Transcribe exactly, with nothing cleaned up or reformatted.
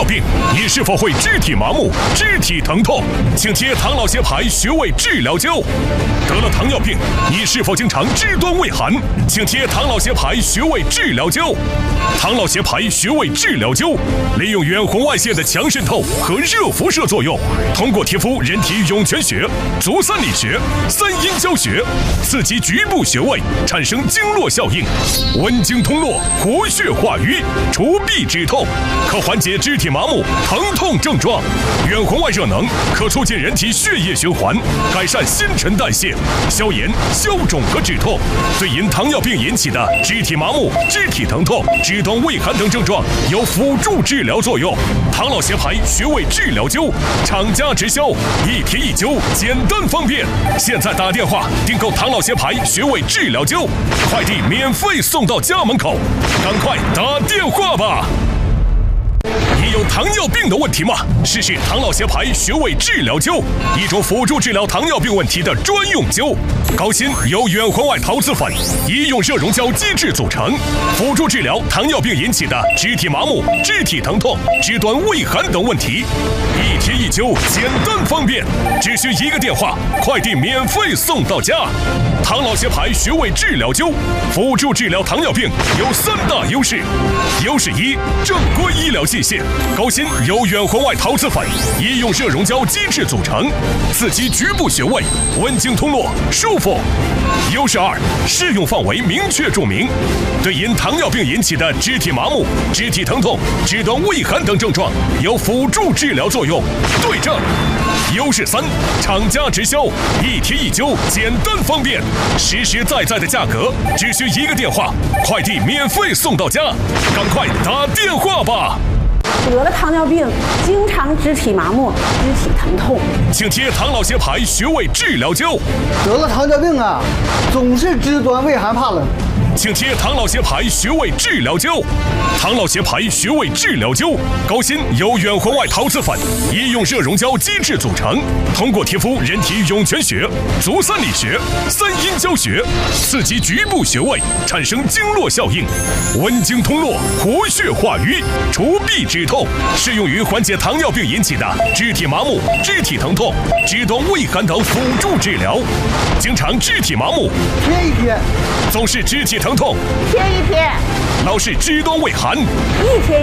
病，你是否会肢体麻木、肢体疼痛？请贴唐老协牌穴位治疗灸。得了糖尿病，你是否经常肢端畏寒？请贴唐老协牌穴位治疗灸。唐老协牌穴位治疗灸利用远红外线的强渗透和热辐射作用，通过贴敷人体涌泉穴、足三里穴、三阴交穴，刺激局部穴位，产生经络效应，温经通络，活血化瘀，除痹止痛，可缓解肢体麻木、疼痛症状。远红外热能可促进人体血液循环，改善新陈代谢，消炎、消肿和止痛，对因糖尿病引起的肢体麻木、肢体疼痛、肢端畏寒等症状有辅助治疗作用。唐老协牌穴位治疗灸，厂家直销，一贴一灸，简单方便。现在打电话订购唐老协牌穴位治疗灸，快递免费送到家门口，赶快打电话吧！你有糖尿病的问题吗？试试唐老协牌穴位治疗灸，一种辅助治疗糖尿病问题的专用灸。高锌由远红外陶瓷粉、医用热熔胶基质组成，辅助治疗糖尿病引起的肢体麻木、肢体疼痛、肢端畏寒等问题。一贴一灸，简单方便，只需一个电话，快递免费送到家。唐老协牌穴位治疗灸，辅助治疗糖尿病有三大优势：优势一，正规医疗器械，高锌由远红外陶瓷粉、医用热熔胶基质组成，刺激局部穴位，温经通络，舒服。优势二，适用范围明确注明，对因糖尿病引起的肢体麻木、肢体疼痛、肢端畏寒等症状有辅助治疗作用，对症。优势三，厂家直销，一贴一灸，简单方便，实实在在的价格，只需一个电话，快递免费送到家，赶快打电话吧！ 得了糖尿病，经常肢体麻木、肢体疼痛， 请贴唐老协牌穴位治疗灸。 得了糖尿病啊，总是肢端畏寒怕冷， 请贴唐老协牌穴位治疗灸。唐老协牌穴位治疗灸，高锌由远红外陶瓷粉、医用热熔胶基质组成，通过贴敷人体涌泉穴、足三里穴、三阴交穴，刺激局部穴位，产生经络效应，温经通络，活血化瘀，除痹止痛，适用于缓解糖尿病引起的肢体麻木、肢体疼痛、肢端畏寒等辅助治疗。经常肢体麻木， 贴一贴； 总是肢体疼痛， 贴一贴； 老是肢端畏寒， 一贴。